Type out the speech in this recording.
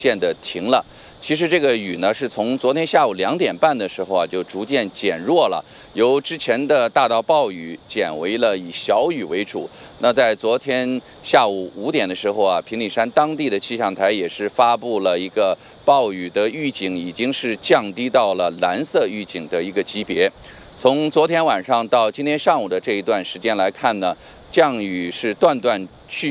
渐的停了。其实这个雨呢，是从昨天下午2点半的时候啊，就逐渐减弱了，由之前的大到暴雨减为了以小雨为主。那在昨天下午5点的时候啊，平顶山当地的气象台也是发布了一个暴雨的预警，已经是降低到了蓝色预警的一个级别。从昨天晚上到今天上午的这一段时间来看呢，降雨是断断续